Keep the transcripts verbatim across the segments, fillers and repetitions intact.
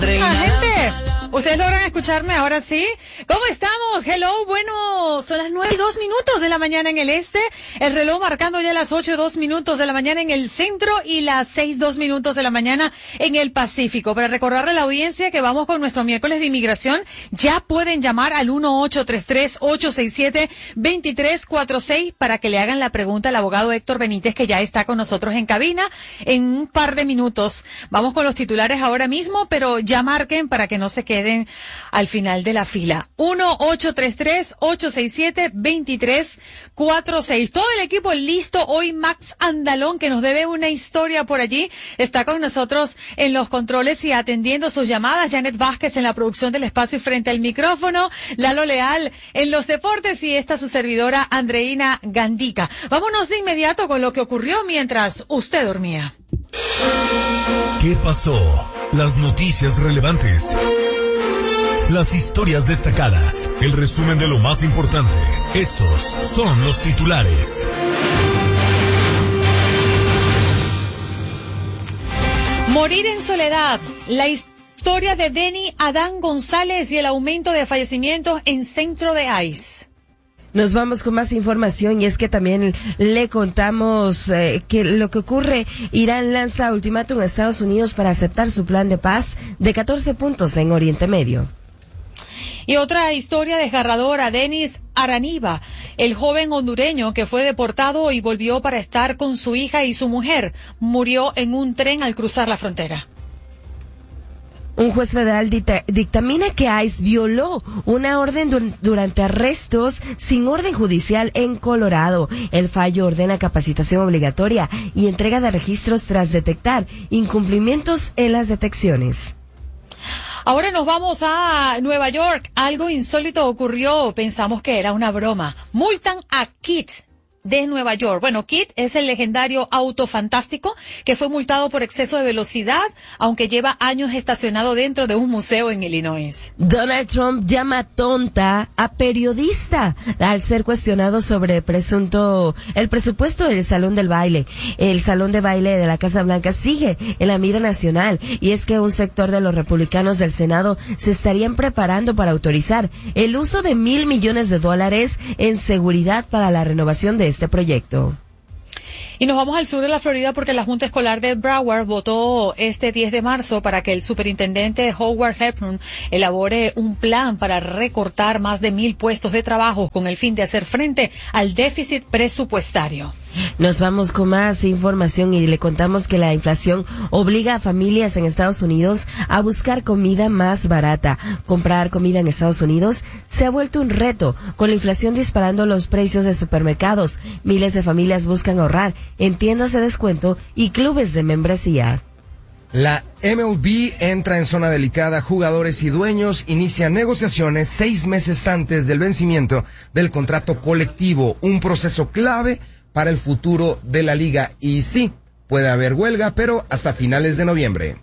Andreina. Ah, gente, ustedes logran escucharme ahora sí. ¿Cómo estamos? Hello, bueno, son las nueve y dos minutos de la mañana en el este, el reloj marcando ya las ocho y dos minutos de la mañana en el centro y las seis y dos minutos de la mañana en el Pacífico. Para recordarle a la audiencia que vamos con nuestro miércoles de inmigración, ya pueden llamar al uno ocho tres tres, ocho seis siete, dos tres cuatro seis para que le hagan la pregunta al abogado Héctor Benítez, que ya está con nosotros en cabina en un par de minutos. Vamos con los titulares ahora mismo, pero ya marquen para que no se queden al final de la fila. uno ocho tres tres, ocho seis siete, dos tres cuatro seis. Todo el equipo listo. Hoy Max Andalón, que nos debe una historia por allí, está con nosotros en los controles y atendiendo sus llamadas. Janet Vázquez en la producción del espacio y frente al micrófono. Lalo Leal en los deportes y esta su servidora Andreina Gandica. Vámonos de inmediato con lo que ocurrió mientras usted dormía. ¿Qué pasó? Las noticias relevantes. Las historias destacadas. El resumen de lo más importante. Estos son los titulares. Morir en soledad. La historia de Denny Adán González y el aumento de fallecimientos en centro de ICE. Nos vamos con más información y es que también le contamos eh, que lo que ocurre, Irán lanza ultimátum a Estados Unidos para aceptar su plan de paz de catorce puntos en Oriente Medio. Y otra historia desgarradora, Denis Araniba, el joven hondureño que fue deportado y volvió para estar con su hija y su mujer, murió en un tren al cruzar la frontera. Un juez federal dicta, dictamina que ICE violó una orden dur- durante arrestos sin orden judicial en Colorado. El fallo ordena capacitación obligatoria y entrega de registros tras detectar incumplimientos en las detecciones. Ahora nos vamos a Nueva York. Algo insólito ocurrió. Pensamos que era una broma. Multan a Kit de Nueva York. Bueno, Kit es el legendario auto fantástico que fue multado por exceso de velocidad, aunque lleva años estacionado dentro de un museo en Illinois. Donald Trump llama tonta a periodista al ser cuestionado sobre presunto el presupuesto del salón del baile. El salón de baile de la Casa Blanca sigue en la mira nacional y es que un sector de los republicanos del Senado se estarían preparando para autorizar el uso de mil millones de dólares en seguridad para la renovación de este proyecto. Y nos vamos al sur de la Florida porque la Junta Escolar de Broward votó este diez de marzo para que el superintendente Howard Hepburn elabore un plan para recortar más de mil puestos de trabajo con el fin de hacer frente al déficit presupuestario. Nos vamos con más información y le contamos que la inflación obliga a familias en Estados Unidos a buscar comida más barata. Comprar comida en Estados Unidos se ha vuelto un reto, con la inflación disparando los precios de supermercados. Miles de familias buscan ahorrar en tiendas de descuento y clubes de membresía. La M L B entra en zona delicada. Jugadores y dueños inician negociaciones seis meses antes del vencimiento del contrato colectivo, un proceso clave para el futuro de la liga. Y sí, puede haber huelga, pero hasta finales de noviembre.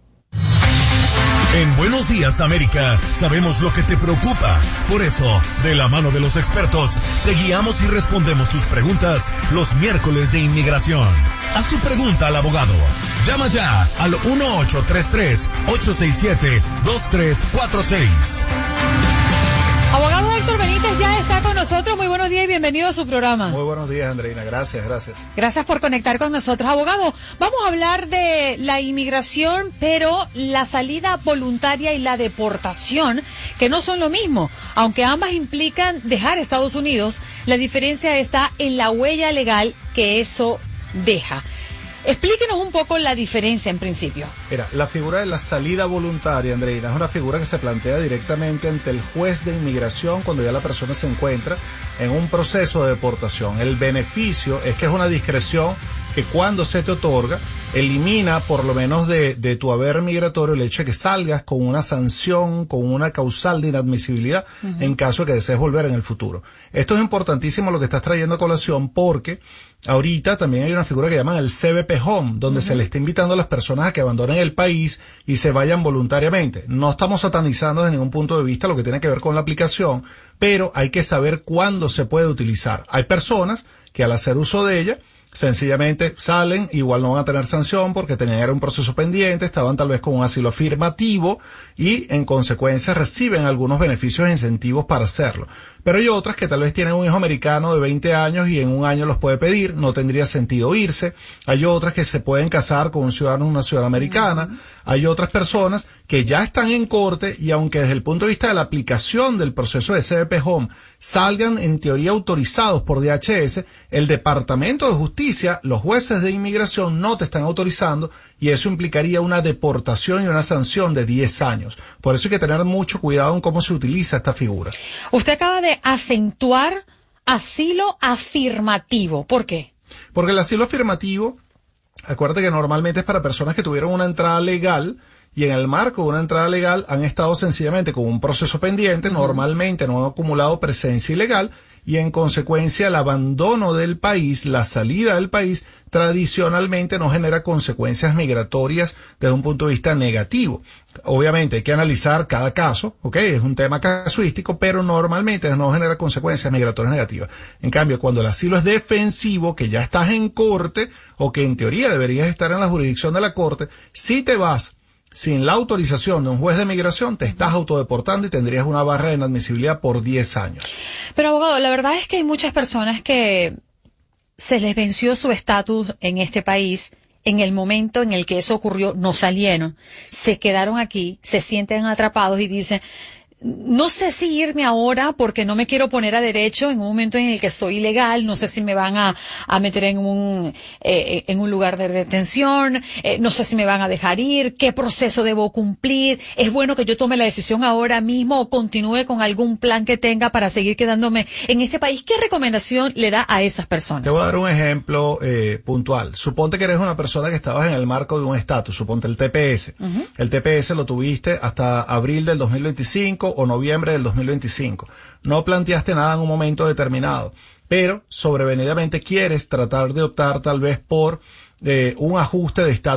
En Buenos Días, América, sabemos lo que te preocupa. Por eso, de la mano de los expertos, te guiamos y respondemos tus preguntas los miércoles de inmigración. Haz tu pregunta al abogado. Llama ya al uno ocho tres tres, ocho seis siete, dos tres cuatro seis. Abogado Héctor Benítez ya está con nosotros. Muy buenos días y bienvenido a su programa. Muy buenos días, Andreina. Gracias, gracias. Gracias por conectar con nosotros. Abogado, vamos a hablar de la inmigración, pero la salida voluntaria y la deportación, que no son lo mismo. Aunque ambas implican dejar Estados Unidos, la diferencia está en la huella legal que eso deja. Explíquenos un poco la diferencia en principio. Mira, la figura de la salida voluntaria, Andreina, es una figura que se plantea directamente ante el juez de inmigración cuando ya la persona se encuentra en un proceso de deportación. El beneficio es que es una discreción que cuando se te otorga, elimina por lo menos de, de tu haber migratorio el hecho de que salgas con una sanción, con una causal de inadmisibilidad, uh-huh, en caso de que desees volver en el futuro. Esto es importantísimo lo que estás trayendo a colación porque ahorita también hay una figura que llaman el C B P Home, donde uh-huh, se le está invitando a las personas a que abandonen el país y se vayan voluntariamente. No estamos satanizando desde ningún punto de vista lo que tiene que ver con la aplicación, pero hay que saber cuándo se puede utilizar. Hay personas que al hacer uso de ella sencillamente salen, igual no van a tener sanción porque tenían era un proceso pendiente, estaban tal vez con un asilo afirmativo y en consecuencia reciben algunos beneficios e incentivos para hacerlo. Pero hay otras que tal vez tienen un hijo americano de veinte años y en un año los puede pedir, no tendría sentido irse. Hay otras que se pueden casar con un ciudadano o una ciudadana americana. Uh-huh. Hay otras personas que ya están en corte y aunque desde el punto de vista de la aplicación del proceso de C B P Home salgan en teoría autorizados por D H S, el Departamento de Justicia, los jueces de inmigración no te están autorizando y eso implicaría una deportación y una sanción de diez años. Por eso hay que tener mucho cuidado en cómo se utiliza esta figura. Usted acaba de acentuar asilo afirmativo. ¿Por qué? Porque el asilo afirmativo, acuérdate que normalmente es para personas que tuvieron una entrada legal y en el marco de una entrada legal han estado sencillamente con un proceso pendiente, uh-huh. normalmente no han acumulado presencia ilegal y en consecuencia el abandono del país, la salida del país, tradicionalmente no genera consecuencias migratorias desde un punto de vista negativo. Obviamente hay que analizar cada caso, ¿ok? Es un tema casuístico, pero normalmente no genera consecuencias migratorias negativas. En cambio, cuando el asilo es defensivo, que ya estás en corte o que en teoría deberías estar en la jurisdicción de la corte, si te vas sin la autorización de un juez de migración, te estás autodeportando y tendrías una barra de inadmisibilidad por diez años. Pero abogado, la verdad es que hay muchas personas que se les venció su estatus en este país. En el momento en el que eso ocurrió, no salieron. Se quedaron aquí, se sienten atrapados y dicen, no sé si irme ahora porque no me quiero poner a derecho en un momento en el que soy ilegal, no sé si me van a, a meter en un, eh, en un lugar de detención, eh, no sé si me van a dejar ir, qué proceso debo cumplir, es bueno que yo tome la decisión ahora mismo o continúe con algún plan que tenga para seguir quedándome en este país. ¿Qué recomendación le da a esas personas? Te voy a dar un ejemplo eh, puntual. Suponte que eres una persona que estabas en el marco de un estatus, suponte el T P S. Uh-huh. El T P S lo tuviste hasta abril del dos mil veinticinco o noviembre del dos mil veinticinco. No planteaste nada en un momento determinado, pero sobrevenidamente quieres tratar de optar tal vez por eh, un ajuste de estatus